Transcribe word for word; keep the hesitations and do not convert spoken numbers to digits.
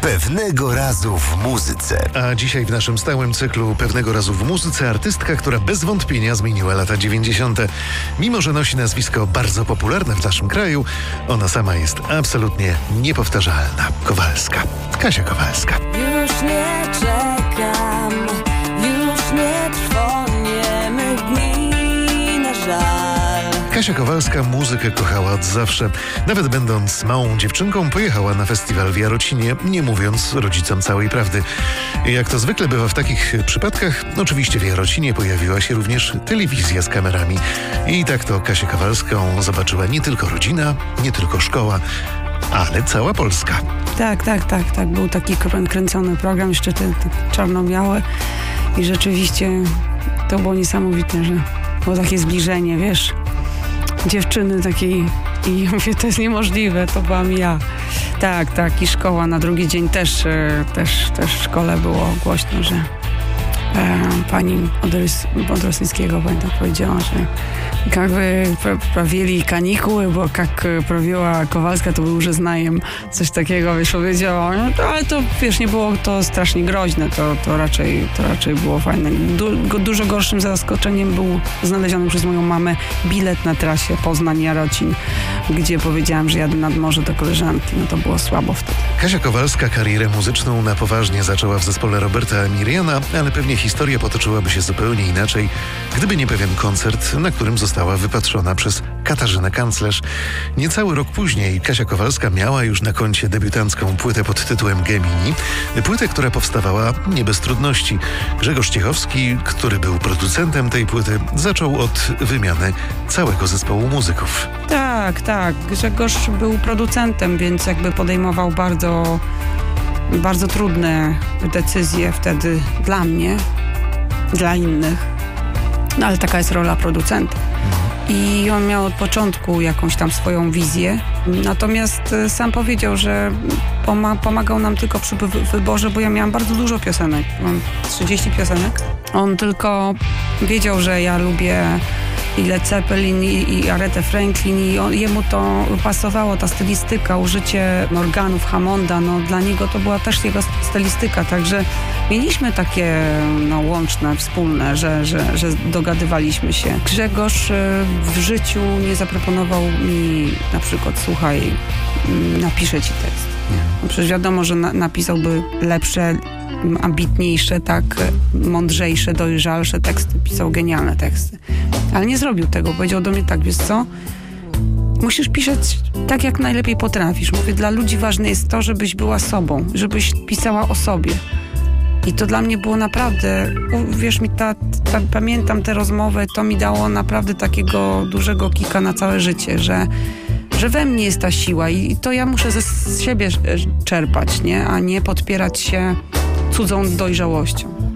Pewnego razu w muzyce. A dzisiaj w naszym stałym cyklu Pewnego razu w muzyce artystka, która bez wątpienia zmieniła lata dziewięćdziesiąte. Mimo że nosi nazwisko bardzo popularne w naszym kraju, ona sama jest absolutnie niepowtarzalna. Kowalska. Kasia Kowalska. Już nie czekam, już nie trwoniemy dni na żal. Kasia Kowalska muzykę kochała od zawsze. Nawet będąc małą dziewczynką pojechała na festiwal w Jarocinie, nie mówiąc rodzicom całej prawdy. Jak to zwykle bywa w takich przypadkach, oczywiście w Jarocinie pojawiła się również telewizja z kamerami. I tak to Kasię Kowalską zobaczyła nie tylko rodzina, nie tylko szkoła, ale cała Polska. Tak, tak, tak, tak. Był taki krę- kręcony program, jeszcze ten, ten czarno-biały i rzeczywiście to było niesamowite, że było takie zbliżenie, wiesz, dziewczyny takiej i mówię, to jest niemożliwe, to byłam ja. Tak, tak, i szkoła na drugi dzień też, też, też w szkole było głośno, że e, pani od, Rys- od Rosyjskiego pamiętam powiedziała, że jak by prawili kanikuły, bo jak prawiła Kowalska, to był już znajem, coś takiego, wiesz, powiedziała, no to, ale to, wiesz, nie było to strasznie groźne, to, to, raczej, to raczej było fajne. Du- dużo gorszym zaskoczeniem był znaleziony przez moją mamę bilet na trasie Poznań-Jarocin, gdzie powiedziałam, że jadę nad morze do koleżanki, no to było słabo wtedy. Kasia Kowalska karierę muzyczną na poważnie zaczęła w zespole Roberta Emiriana, ale pewnie historia potoczyłaby się zupełnie inaczej, gdyby nie pewien koncert, na którym została wypatrzona przez Katarzynę Kanclerz. Niecały rok później Kasia Kowalska miała już na koncie debiutancką płytę pod tytułem Gemini. Płytę, która powstawała nie bez trudności. Grzegorz Ciechowski, który był producentem tej płyty, zaczął od wymiany całego zespołu muzyków. Tak, tak. Grzegorz był producentem, więc jakby podejmował bardzo, bardzo trudne decyzje wtedy dla mnie, dla innych. No ale taka jest rola producenta. I on miał od początku jakąś tam swoją wizję. Natomiast sam powiedział, że poma- pomagał nam tylko przy wy- wyborze, bo ja miałam bardzo dużo piosenek. Mam trzydzieści piosenek. On tylko wiedział, że ja lubię i Led Zeppelin, i, i Aretę Franklin, i on, jemu to pasowało, ta stylistyka, użycie organów Hammonda, no dla niego to była też jego stylistyka, także mieliśmy takie no, łączne, wspólne, że, że, że dogadywaliśmy się. Grzegorz w życiu nie zaproponował mi na przykład, słuchaj, napiszę ci tekst. No, przecież wiadomo, że na, napisałby lepsze, ambitniejsze, tak, mądrzejsze, dojrzalsze teksty, pisał genialne teksty. Ale nie zrobił tego, powiedział do mnie tak, wiesz co, musisz pisać tak, jak najlepiej potrafisz. Mówię, dla ludzi ważne jest to, żebyś była sobą, żebyś pisała o sobie. I to dla mnie było naprawdę, wiesz mi, ta, ta, pamiętam tę rozmowę, to mi dało naprawdę takiego dużego kika na całe życie, że że we mnie jest ta siła i to ja muszę ze z siebie czerpać, nie? A nie podpierać się cudzą dojrzałością.